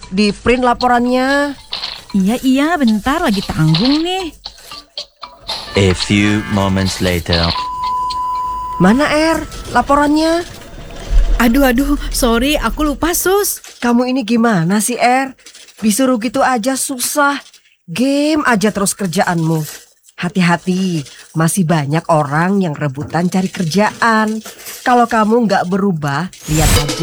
di print laporannya. Iya, bentar lagi tanggung nih. A few moments later. Mana laporannya? Aduh, sorry aku lupa Sus. Kamu ini gimana sih Disuruh gitu aja susah. Game aja terus kerjaanmu. Hati-hati, masih banyak orang yang rebutan cari kerjaan. Kalau kamu nggak berubah, lihat aja.